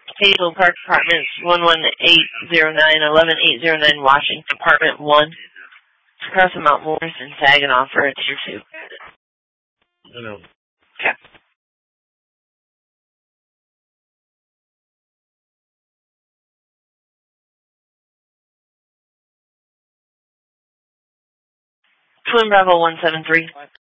Hazel Park Apartments, 11809 Washington, Apartment 1. Across from Mount Morris in Saginaw for a tier 2. I know. Okay. Twin Bravo 173.